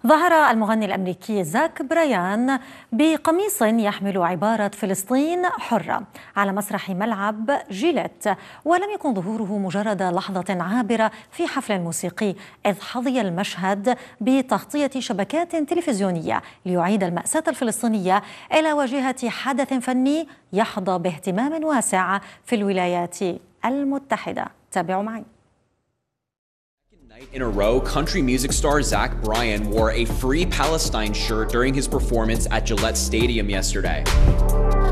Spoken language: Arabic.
ظهر المغني الأمريكي زاك برايان بقميص يحمل عبارة فلسطين حرة على مسرح ملعب جيليت، ولم يكن ظهوره مجرد لحظة عابرة في حفل موسيقي، إذ حظي المشهد بتغطية شبكات تلفزيونية ليعيد المأساة الفلسطينية إلى واجهة حدث فني يحظى باهتمام واسع في الولايات المتحدة. تابعوا معي. In a row, country music star Zach Bryan wore a Free Palestine shirt during his performance at Gillette Stadium yesterday.